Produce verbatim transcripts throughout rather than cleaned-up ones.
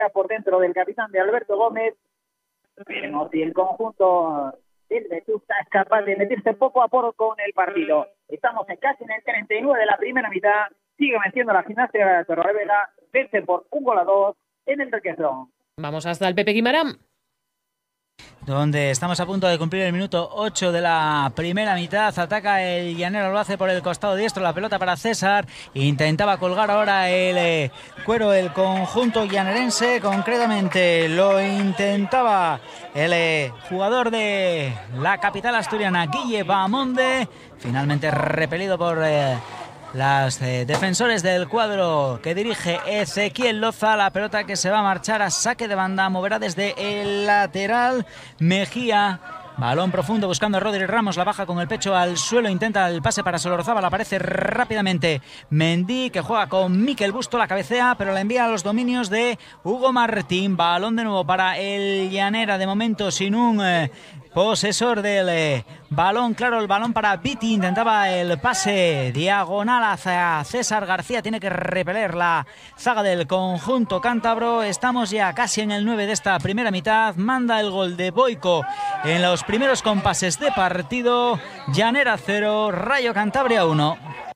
por dentro del capitán de Alberto Gómez. Veremos si el conjunto del Vetusta es capaz de meterse poco a poco con el partido. Estamos en casi en el treinta y nueve de la primera mitad. Sigue venciendo la Gimnasia de Torrelavega. Vence por un gol a dos en el Requesón. Vamos hasta el Pepe Guimarán, donde estamos a punto de cumplir el minuto ocho de la primera mitad. Ataca el Llanero, lo hace por el costado diestro, la pelota para César. Intentaba colgar ahora el eh, cuero el conjunto llanerense, concretamente lo intentaba el eh, jugador de la capital asturiana, Guille Bamonde, finalmente repelido por eh, Las eh, defensores del cuadro que dirige Ezequiel Loza. La pelota que se va a marchar a saque de banda, moverá desde el lateral Mejía. Balón profundo buscando a Rodri Ramos, la baja con el pecho al suelo, intenta el pase para Solorzabal, aparece rápidamente Mendy, que juega con Mikel Busto, la cabecea, pero la envía a los dominios de Hugo Martín. Balón de nuevo para el Llanera, de momento sin un eh, posesor del eh, balón, claro, el balón para Viti, intentaba el pase diagonal hacia César García, tiene que repeler la zaga del conjunto cántabro. Estamos ya casi en el nueve de esta primera mitad, manda el gol de Boico en los primeros compases de partido. Llanera cero, Rayo Cantabria uno.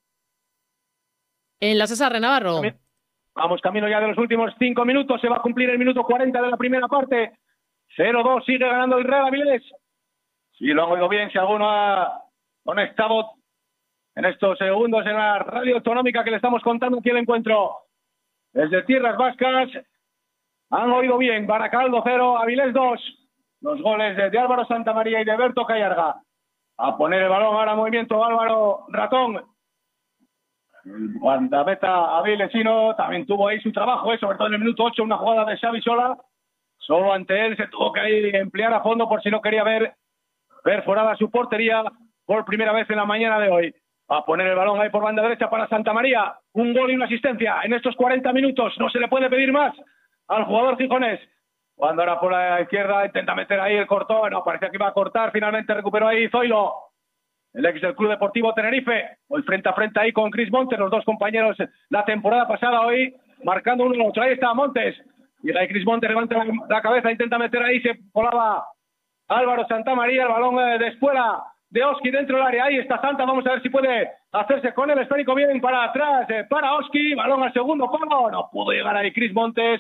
En la César Navarro. Vamos camino ya de los últimos cinco minutos, se va a cumplir el minuto cuarenta de la primera parte. cero dos, sigue ganando el Real Avilés. Si lo han oído bien, si alguno ha conectado en estos segundos en la radio autonómica que le estamos contando aquí el encuentro desde Tierras Vascas, han oído bien. Baracaldo cero, Avilés dos. Los goles de, de Álvaro Santamaría y de Berto Callarga. A poner el balón ahora, movimiento Álvaro Ratón. El guardameta avilesino también tuvo ahí su trabajo, ¿eh? Sobre todo en el minuto ocho, una jugada de Xavi Sola. Solo ante él se tuvo que ahí emplear a fondo por si no quería ver perforada su portería por primera vez en la mañana de hoy. A poner el balón ahí por banda derecha para Santamaría. Un gol y una asistencia en estos cuarenta minutos. No se le puede pedir más al jugador gijonés. Cuando ahora por la izquierda intenta meter ahí el cortón. No, parecía que iba a cortar. Finalmente recuperó ahí Zoilo, el ex del Club Deportivo Tenerife. Hoy frente a frente ahí con Chris Montes, los dos compañeros la temporada pasada, hoy marcando uno al otro. Ahí está Montes. Y ahí Chris Montes levanta la cabeza, intenta meter ahí, se colaba Álvaro Santamaría, el balón de espuela de Oski dentro del área. Ahí está Santa, vamos a ver si puede hacerse con el esférico bien para atrás, eh, para Oski, balón al segundo palo, no pudo llegar ahí Chris Montes.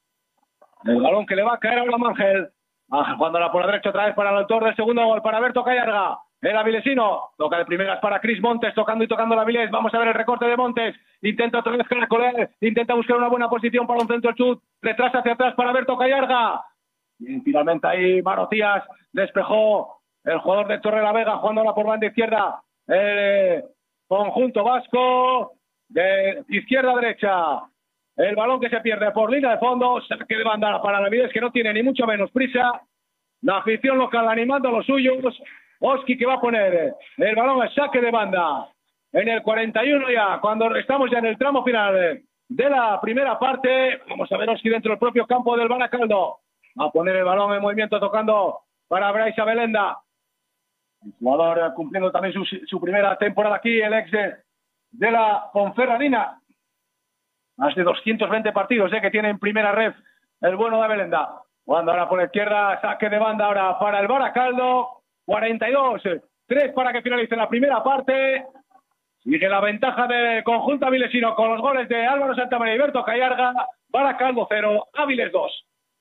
El balón que le va a caer ahora a Mangel. Ah, jugándola por la derecha otra vez para el autor del segundo gol, para Berto Callarga. El avilesino toca de primeras para Chris Montes, tocando y tocando la Avilés. Vamos a ver el recorte de Montes. Intenta otra vez caracolear, intenta buscar una buena posición para un centro chut. Retrasa hacia atrás para Berto Callarga. Y finalmente ahí Marotías despejó el jugador de Torrelavega, jugándola por banda izquierda. El conjunto vasco de izquierda a derecha. El balón que se pierde por línea de fondo. Saque de banda para la Avilés, que no tiene ni mucho menos prisa. La afición local animando a los suyos. Oski que va a poner el balón al saque de banda en el cuarenta y uno ya, cuando estamos ya en el tramo final de la primera parte. Vamos a ver Oski dentro del propio campo del Baracaldo. Va a poner el balón en movimiento tocando para Brais Abelenda. El jugador cumpliendo también su, su primera temporada aquí, el ex de, de la Ponferradina. Más de doscientos veinte partidos eh, que tiene en primera ref el bueno de Abelenda. Cuando ahora por la izquierda, saque de banda ahora para el Baracaldo. cuarenta y dos, tres para que finalice la primera parte. Sigue la ventaja del conjunto avilesino con los goles de Álvaro Santamaría y Berto Callarga. Baracaldo cero, Áviles dos.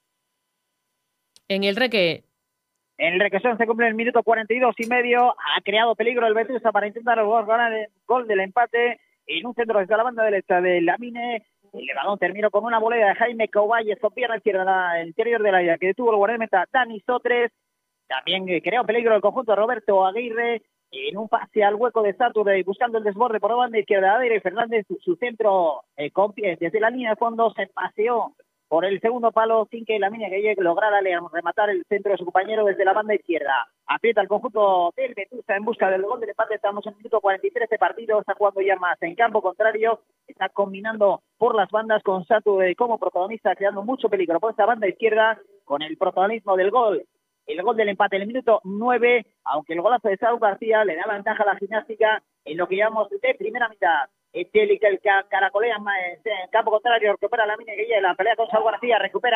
En el Reque. En el Requesón se cumple el minuto cuarenta y dos y medio. Ha creado peligro el Vetusta para intentar el gol, ganar el gol del empate en un centro desde la banda derecha de Lamine. El balón terminó con una volea de Jaime Coballes con pierna izquierda el interior del área que detuvo el guardameta Dani Sotres. También creó peligro el conjunto de Roberto Aguirre en un pase al hueco de Saturday, buscando el desborde por la banda izquierda. Adire Fernández, su, su centro eh, con pies desde la línea de fondo, se paseó por el segundo palo sin que la línea que llegue lograra rematar el centro de su compañero desde la banda izquierda. Aprieta el conjunto del Vetusta en busca del gol del empate. Estamos en el minuto cuarenta y tres de partido. Está jugando ya más en campo contrario. Está combinando por las bandas con Saturday como protagonista, creando mucho peligro por esta banda izquierda con el protagonismo del gol. El gol del empate en el minuto nueve, aunque el golazo de Saúl García le da ventaja a la Gimnástica en lo que llamamos de primera mitad. Este el que caracolea en campo contrario, recupera la mina que lleva la pelea con Saúl García, recupera